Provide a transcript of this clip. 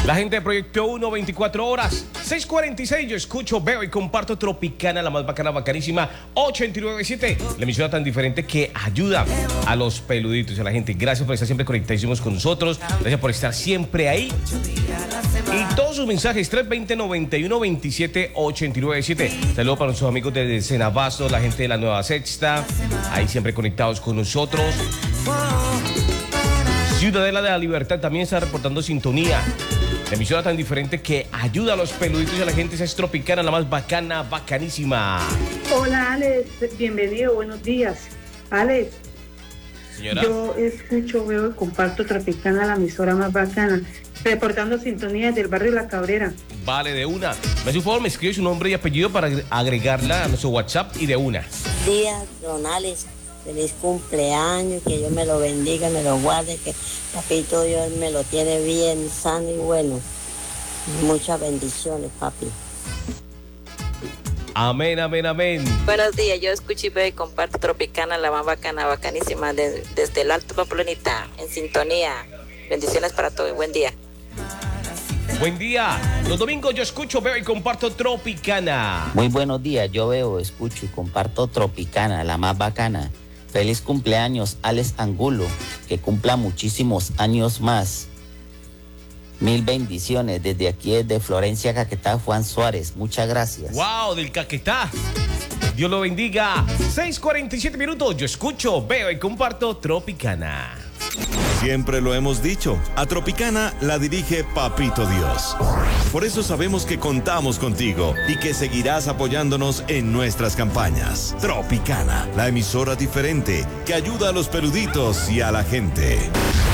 La gente de Proyecto 1, 24 horas, 6:46, yo escucho, veo y comparto Tropicana, la más bacana, bacanísima, 89.7, la emisora tan diferente que ayuda a los peluditos y a la gente. Gracias por estar siempre conectadísimos con nosotros, gracias por estar siempre ahí. Y todos sus mensajes, 320-9127-897. Saludos para nuestros amigos de Cenabasto, la gente de la Nueva Sexta, ahí siempre conectados con nosotros. Ciudadela de la Libertad también está reportando sintonía. La emisora tan diferente que ayuda a los peluditos y a la gente. Esa es Tropicana, la más bacana, bacanísima. Hola Alex, bienvenido, buenos días. Alex, Señora. Yo escucho, veo y comparto Tropicana, la emisora más bacana, reportando sintonía del barrio La Cabrera. Vale, de una. Me hace un favor, me escribe su nombre y apellido para agregarla a nuestro WhatsApp y de una. Días, don Alex, feliz cumpleaños, que Dios me lo bendiga, me lo guarde, que papito Dios me lo tiene bien sano y bueno. Muchas bendiciones, papi. Amén, amén, amén. Buenos días, yo escucho y veo y comparto Tropicana, la más bacana, bacanísima, desde el Alto Pamplonita, en sintonía. Bendiciones para todos y buen día. Buen día. Los domingos yo escucho, veo y comparto Tropicana. Muy buenos días, yo veo, escucho y comparto Tropicana, la más bacana. Feliz cumpleaños, Alex Angulo, que cumpla muchísimos años más. Mil bendiciones desde aquí, desde Florencia, Caquetá, Juan Suárez. Muchas gracias. Wow, del Caquetá. Dios lo bendiga. 6:47 minutos. Yo escucho, veo y comparto Tropicana. Siempre lo hemos dicho, a Tropicana la dirige Papito Dios. Por eso sabemos que contamos contigo y que seguirás apoyándonos en nuestras campañas. Tropicana, la emisora diferente que ayuda a los peluditos y a la gente.